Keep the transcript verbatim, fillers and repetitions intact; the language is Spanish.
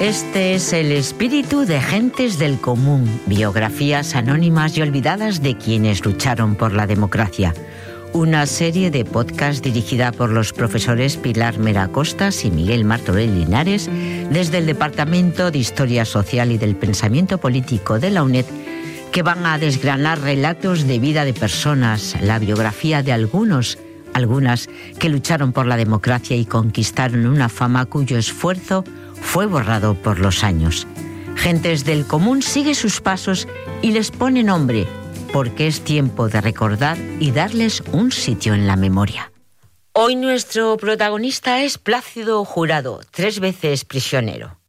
Este es el espíritu de Gentes del Común, biografías anónimas y olvidadas de quienes lucharon por la democracia. Una serie de podcast dirigida por los profesores Pilar Mera Costas y Miguel Martorell Linares desde el Departamento de Historia Social y del Pensamiento Político de la UNED, que van a desgranar relatos de vida de personas, la biografía de algunos, algunas que lucharon por la democracia y conquistaron una fama cuyo esfuerzo fue borrado por los años. Gentes del Común sigue sus pasos y les pone nombre, porque es tiempo de recordar y darles un sitio en la memoria. Hoy nuestro protagonista es Plácido Jurado, tres veces prisionero.